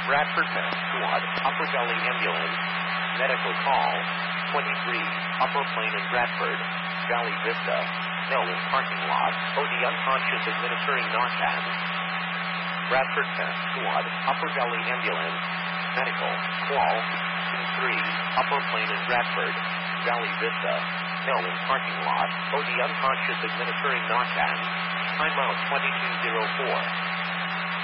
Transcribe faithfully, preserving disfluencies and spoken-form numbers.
Bradford Med Squad, Upper Valley Ambulance, medical call, twenty-three, Upper Plain in Bradford, Valley Vista, Mill in parking lot, O D unconscious administering Narcan. Bradford Med Squad, Upper Valley Ambulance, medical call, two three, Upper Plain in Bradford, Valley Vista, Mill in parking lot, O D unconscious administering Narcan, timeout twenty-two oh four.